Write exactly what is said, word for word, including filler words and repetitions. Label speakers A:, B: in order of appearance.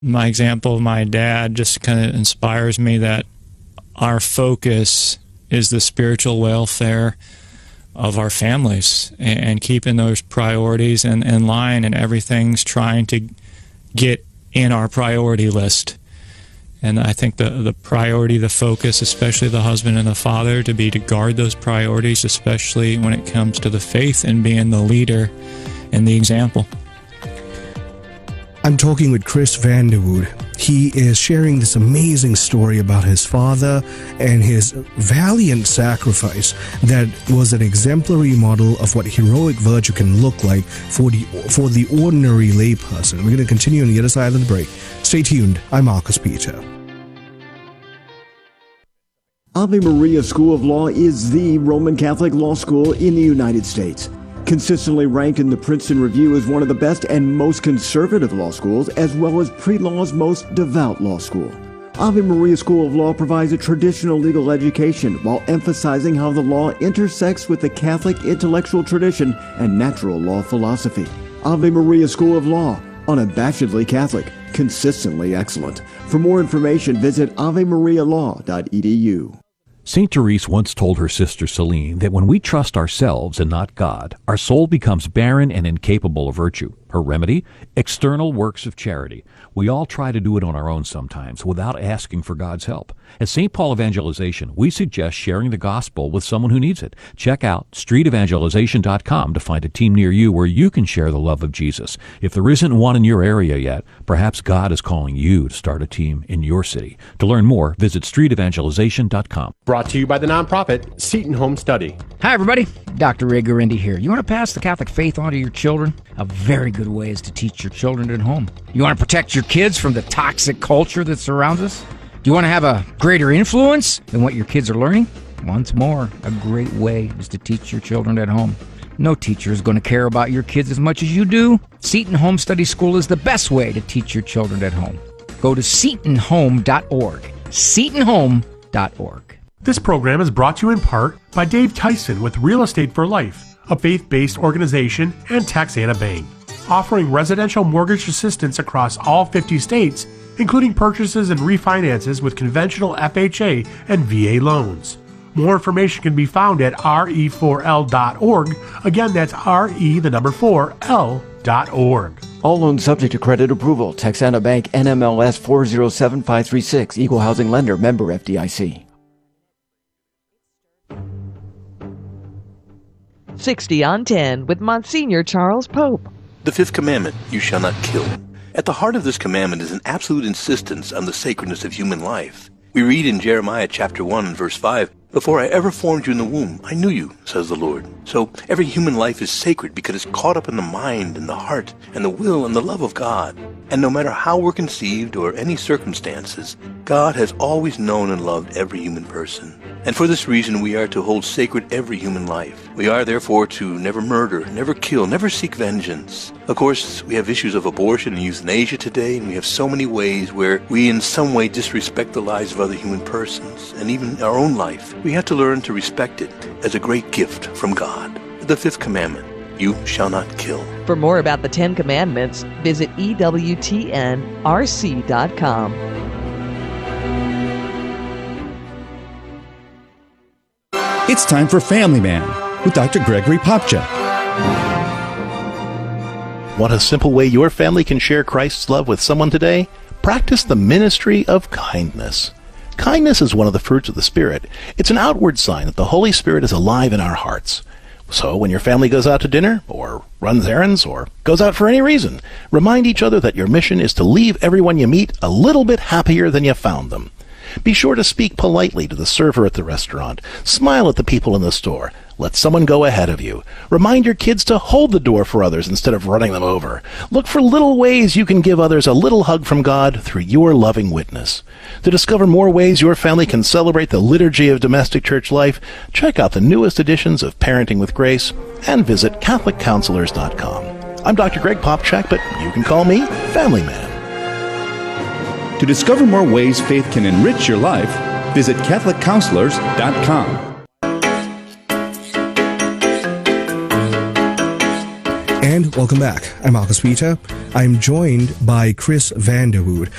A: My example of my dad just kind of inspires me that our focus is the spiritual welfare of our families and, and keeping those priorities in, in line, and everything's trying to get in our priority list. And I think the, the priority, the focus, especially the husband and the father, to be to guard those priorities, especially when it comes to the faith and being the leader and the example.
B: I'm talking with Chris Vanderwood. He is sharing this amazing story about his father and his valiant sacrifice that was an exemplary model of what heroic virtue can look like for the for the ordinary layperson. We're going to continue on the other side of the break. Stay tuned. I'm Marcus Peter.
C: Ave Maria School of Law is the Roman Catholic law school in the United States. Consistently ranked in the Princeton Review as one of the best and most conservative law schools, as well as pre-law's most devout law school. Ave Maria School of Law provides a traditional legal education while emphasizing how the law intersects with the Catholic intellectual tradition and natural law philosophy. Ave Maria School of Law, unabashedly Catholic, consistently excellent. For more information, visit ave maria law dot e d u.
D: Saint Therese once told her sister Celine that when we trust ourselves and not God, our soul becomes barren and incapable of virtue. Her remedy? External works of charity. We all try to do it on our own sometimes without asking for God's help. At Saint Paul Evangelization, we suggest sharing the gospel with someone who needs it. Check out street evangelization dot com to find a team near you where you can share the love of Jesus. If there isn't one in your area yet, perhaps God is calling you to start a team in your city. To learn more, visit street evangelization dot com.
E: Brought to you by the nonprofit Seton Home Study.
F: Hi, everybody. Doctor Ray Garindi here. You want to pass the Catholic faith on to your children? A very good way is to teach your children at home. You want to protect your kids from the toxic culture that surrounds us? Do you want to have a greater influence than what your kids are learning? Once more, a great way is to teach your children at home. No teacher is going to care about your kids as much as you do. Seton Home Study School is the best way to teach your children at home. Go to seton home dot org. seton home dot org.
E: This program is brought to you in part by Dave Tyson with Real Estate for Life, a faith-based organization, and Taxana Bank, offering residential mortgage assistance across all fifty states, including purchases and refinances with conventional F H A and V A loans. More information can be found at R E four L dot org. Again, that's R E, the number four, L dot org.
C: All loans subject to credit approval. Texana Bank, N M L S four zero seven five three six. Equal housing lender. Member F D I C.
G: sixty on ten with Monsignor Charles Pope.
H: The fifth commandment, you shall not kill. At the heart of this commandment is an absolute insistence on the sacredness of human life. We read in Jeremiah chapter one and verse five, "Before I ever formed you in the womb, I knew you, says the Lord." So every human life is sacred because it's caught up in the mind and the heart and the will and the love of God. And no matter how we're conceived or any circumstances, God has always known and loved every human person. And for this reason, we are to hold sacred every human life. We are, therefore, to never murder, never kill, never seek vengeance. Of course, we have issues of abortion and euthanasia today, and we have so many ways where we in some way disrespect the lives of other human persons, and even our own life. We have to learn to respect it as a great gift from God. The fifth commandment, you shall not kill.
G: For more about the Ten Commandments, visit E W T N R C dot com.
I: It's time for Family Man with Doctor Gregory Popcak.
J: Want a simple way your family can share Christ's love with someone today? Practice the ministry of kindness. Kindness is one of the fruits of the Spirit. It's an outward sign that the Holy Spirit is alive in our hearts. So when your family goes out to dinner, or runs errands, or goes out for any reason, remind each other that your mission is to leave everyone you meet a little bit happier than you found them. Be sure to speak politely to the server at the restaurant. Smile at the people in the store. Let someone go ahead of you. Remind your kids to hold the door for others instead of running them over. Look for little ways you can give others a little hug from God through your loving witness. To discover more ways your family can celebrate the liturgy of domestic church life, check out the newest editions of Parenting with Grace and visit catholic counselors dot com. I'm Doctor Greg Popcak, but you can call me Family Man.
I: To discover more ways faith can enrich your life, visit catholic counselors dot com.
B: And welcome back. I'm Marcus Peter. I'm joined by Chris Vanderwood,